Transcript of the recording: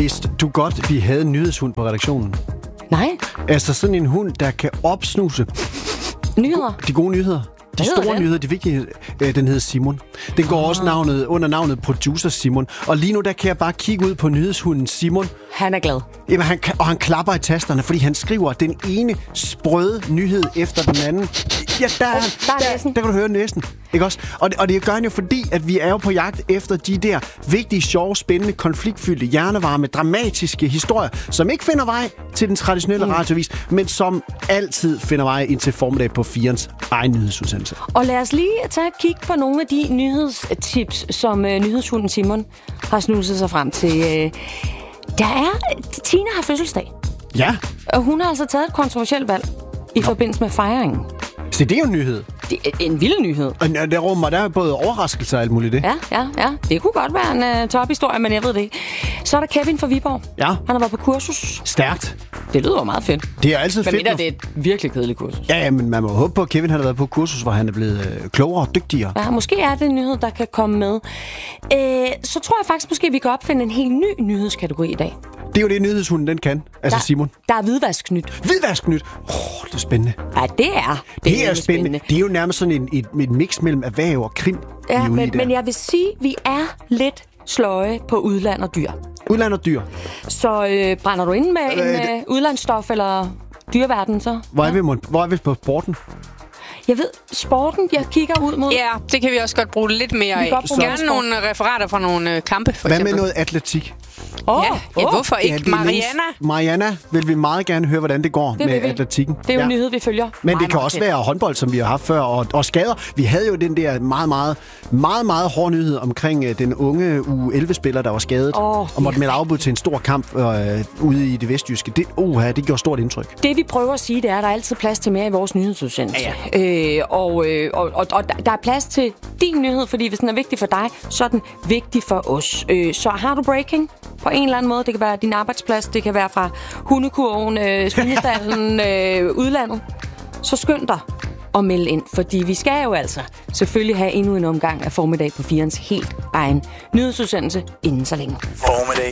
Vidste du godt, vi havde en nyhedshund på redaktionen? Nej. Altså sådan en hund, der kan opsnuse Nyheder. de gode nyheder. De store nyheder, de vigtige, den hedder Simon. Den går også under navnet Producer Simon. Og lige nu, der kan jeg bare kigge ud på nyhedshunden Simon. Han er glad. Jamen, han klapper i tasterne, fordi han skriver den ene sprøde nyhed efter den anden. Ja, der kan du høre næsen. Ikke også? Og det gør han jo, fordi at vi er jo på jagt efter de der vigtige, sjove, spændende, konfliktfyldte, hjernevarme, dramatiske historier, som ikke finder vej til den traditionelle radiovis, men som altid finder vej ind til formiddag på 4'ens egen nyhedsudsendelse. Og lad os lige tage et kig på nogle af de nyhedstips, som nyhedshunden Simon har snuset sig frem til. Tina har fødselsdag. Ja. Og hun har altså taget et kontroversielt valg i forbindelse med fejringen. Så det er jo en nyhed. Det er en vild nyhed. Og der er både overraskelser og alt muligt det. Ja. Det kunne godt være en tophistorie, men jeg ved det ikke. Så er der Kevin fra Viborg. Ja. Han har været på kursus. Stærkt. Det lyder jo meget fedt. Det er altid fedt. Men det er et virkelig kedeligt kursus. Ja, men man må håbe på, at Kevin har været på kursus, hvor han er blevet klogere og dygtigere. Ja, måske er det en nyhed, der kan komme med. Så tror jeg faktisk, måske vi kan opfinde en helt ny nyhedskategori i dag. Det er jo det, nyhedshunden den kan. Altså Simon. Der er hvidvasknyt. Hvidvasknyt? Det er spændende. Ja, det er spændende. Det er jo nærmest sådan et mix mellem erhverv og krim. Ja, men jeg vil sige, at vi er lidt sløje på udland og dyr. Udland og dyr. Så brænder du ind med en udlandsstof eller dyrverden så? Hvor er vi på sporten? Jeg ved, sporten, jeg kigger ud mod. Ja, det kan vi også godt bruge lidt mere af. Gerne nogle referater fra nogle kampe, for eksempel. Hvad med noget atletik? Hvorfor ikke? Mariana vil vi meget gerne høre, hvordan det går med atletikken. Det er jo en nyhed, vi følger. Men det kan også være håndbold, som vi har haft før, og skader. Vi havde jo den der meget hårde nyhed omkring den unge U11-spiller, der var skadet, og måtte melde afbud til en stor kamp ude i det vestjyske. Det gjorde stort indtryk. Det vi prøver at sige, det er, at der er altid plads til mere i vores nyhedsudsendelse. Ja. Og der er plads til din nyhed, fordi hvis den er vigtig for dig, så er den vigtig for os. Så har du breaking på en eller anden måde. Det kan være din arbejdsplads, det kan være fra hundekurven, svinestallen, udlandet. Så skynd dig at melde ind, fordi vi skal jo altså selvfølgelig have endnu en omgang af formiddag på 4'ens helt egen nyhedsudsendelse inden så længe. Formiddag